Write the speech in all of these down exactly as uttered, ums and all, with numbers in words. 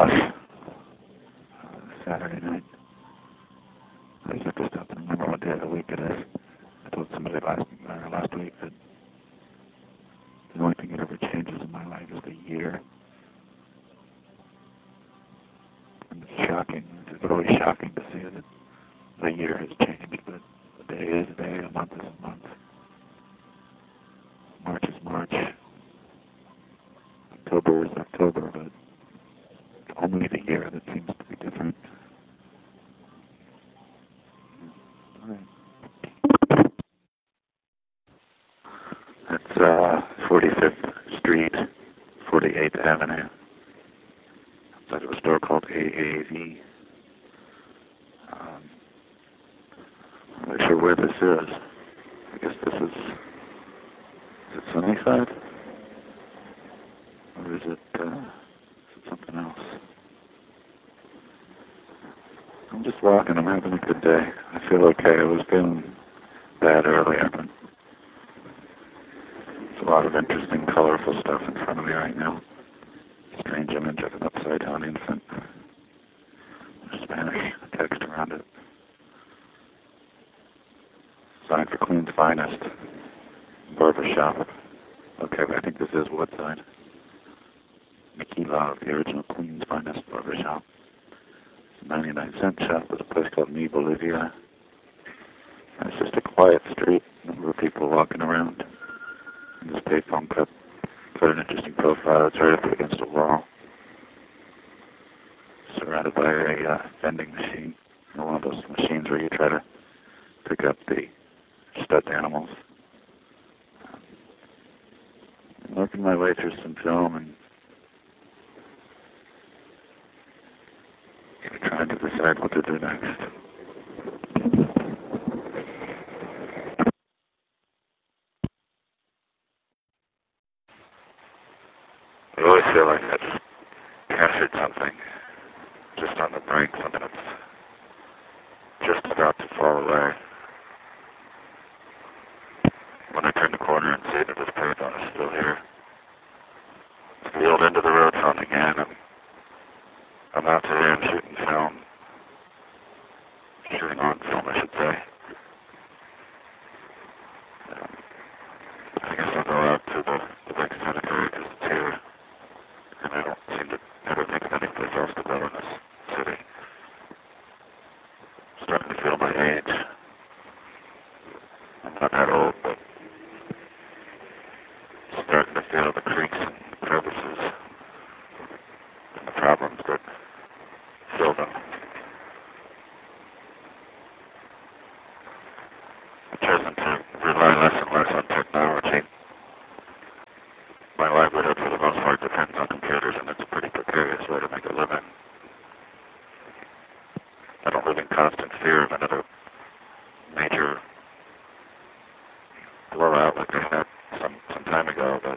Josh uh, Saturday night. I just looked this up and remember what day of the week it is. I told somebody last uh, last week that the only thing that ever changes in my life is the year. And it's shocking. It's always shocking to see that the year has changed, but a day is a day, a month is a month. March is March. October is October, but it's only the year that seems to be different. It's uh, forty-fifth Street, forty-eighth Avenue. Outside of a store called A A V. Um, I'm not sure where this is. I guess this is... Is it Sunnyside? Or is it, uh, is it something else? I'm just walking. I'm having a good day. I feel okay. I was feeling bad earlier, but there's a lot of interesting, colorful stuff in front of me right now. Strange image of an upside-down infant. Spanish text around it. Sign for Queen's Finest. Barbershop. Okay, I think this is Woodside. Mickey Love, the original Queen's Finest barbershop. It's a ninety-nine cent shop at a place called Mi Bolivia. And it's just a quiet street. A number of people walking around. And this payphone cup. Quite an interesting profile. It's right up against a wall. Surrounded by a uh, vending machine. One of those machines where you try to pick up the stuffed animals. I'm working my way through some film and trying to decide what to do next. I always feel like I just captured something just on the brink, something that's just about to fall away. When I turn the corner and see that this payphone is still here. It's the old end of the road phone again. I'm, I'm out today. I'm shooting film. Shooting on film, I should say. Um, I guess I'll go out to the, the big cemetery because it's here. And I don't seem to ever think of any place else to go in this city. I'm starting to feel my age. I'm not that old, but starting to feel the creaks and crevices and the problems that fill them. I've chosen to rely less and less on technology. My livelihood, for the most part, depends on computers, and it's a pretty precarious way to make a living. I don't live in constant fear of another major blowout like I had some, some time ago, but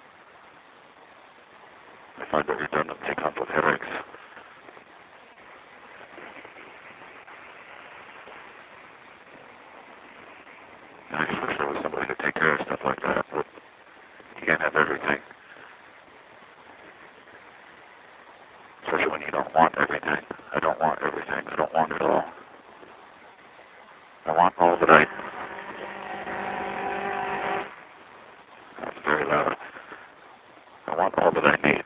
I find that redundancy comes with headaches. And I just wish there was somebody to take care of stuff like that, but you can't have everything. Especially when you don't want everything. I don't want everything. I don't want it all. I want all that I... That's very loud. I want all that I need.